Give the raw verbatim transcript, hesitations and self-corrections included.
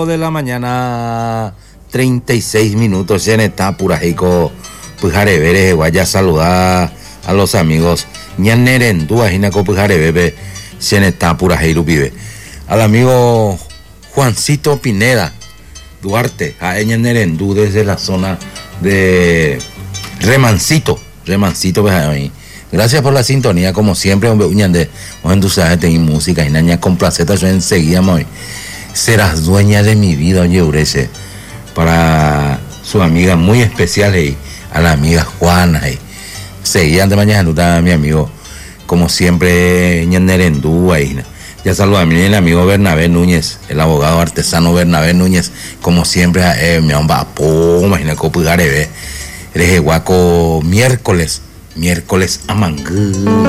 De la mañana, treinta y seis minutos, en esta pura jico, pujarevere, vaya a saludar a los amigos, ñanerendúa, jinaco pujarevere, en esta pura jiru pibe, al amigo Juancito Pineda, Duarte, a ñanerendú desde la zona de Remancito, Remancito, pues ahí. Gracias por la sintonía, como siempre, hombre, uñande, ojen tu sabes, tengo música, y naña con placeta, yo enseguida, muy. Serás dueña de mi vida, oye, Urece, para su amiga muy especial, y a la amiga Juana, y seguían de mañana, mi amigo, como siempre, ñanerendú, ahí, ya saluda a mi el amigo Bernabé Núñez, el abogado artesano Bernabé Núñez, como siempre, eh, mi hombre, po, imagina que pugaré, eres guaco miércoles, miércoles a mangú.